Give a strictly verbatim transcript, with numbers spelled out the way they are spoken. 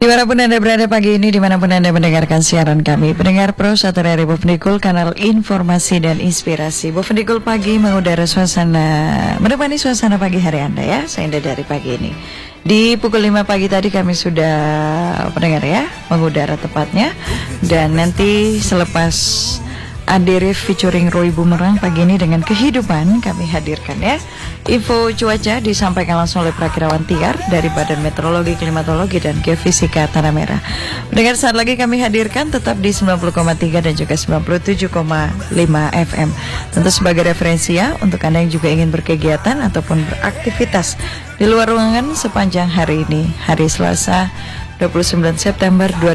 Dimanapun Anda berada pagi ini, dimanapun Anda mendengarkan siaran kami, pendengar Pro satu dari Bovendikul, kanal informasi dan inspirasi. Bovendikul pagi mengudara suasana, menemani suasana pagi hari Anda ya, sehingga dari pagi ini. Di pukul lima pagi tadi kami sudah pendengar ya, mengudara tepatnya. Dan nanti selepas Adirif featuring Roy Bumerang pagi ini dengan kehidupan kami hadirkan ya. Info cuaca disampaikan langsung oleh Prakirawan Tiar dari Badan Meteorologi, Klimatologi dan Geofisika Tanah Merah. Mendengar saat lagi kami hadirkan tetap di sembilan puluh koma tiga dan juga sembilan puluh tujuh koma lima F M. Tentu sebagai referensi ya untuk Anda yang juga ingin berkegiatan ataupun beraktivitas di luar ruangan sepanjang hari ini, hari Selasa dua puluh sembilan September dua